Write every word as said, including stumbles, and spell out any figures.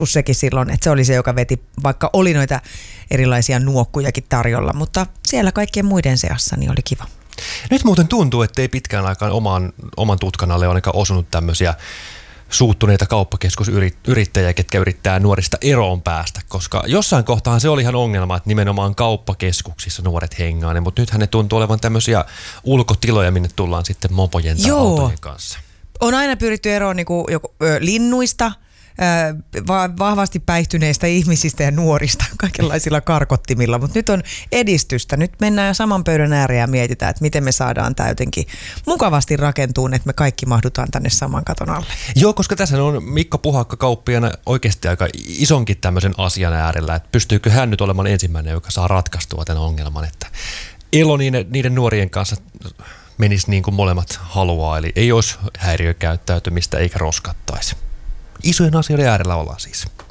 sekin silloin, että se oli se, joka veti, vaikka oli noita erilaisia nuokkujakin tarjolla, mutta siellä kaikkien muiden seassa niin oli kiva. Nyt muuten tuntuu, että ei pitkään aikaan oman, oman tutkan alle ole ainakaan osunut tämmöisiä suuttuneita kauppakeskusyrittäjiä, ketkä yrittää nuorista eroon päästä, koska jossain kohtaan se oli ihan ongelma, että nimenomaan kauppakeskuksissa nuoret hengaa, mutta nythän ne tuntuu olevan tämmöisiä ulkotiloja, minne tullaan sitten mopojen tai autojen kanssa. On aina pyritty eroon niin kuin, joku, ö, linnuista, vahvasti päihtyneistä ihmisistä ja nuorista kaikenlaisilla karkottimilla, mutta nyt on edistystä. Nyt mennään jo saman pöydän ääreen ja mietitään, että miten me saadaan tämä jotenkin mukavasti rakentuun, että me kaikki mahdutaan tänne saman katon alle. Joo, koska tässä on Mikko Puhakka kauppiaana oikeasti aika isonkin tämmöisen asian äärellä, että pystyykö hän nyt olemaan ensimmäinen, joka saa ratkaistua tämän ongelman, että elo niiden, niiden nuorien kanssa menisi niin kuin molemmat haluaa, eli ei olisi häiriökäyttäytymistä eikä roskattaisi. Isojen asioiden äärellä ollaan siis.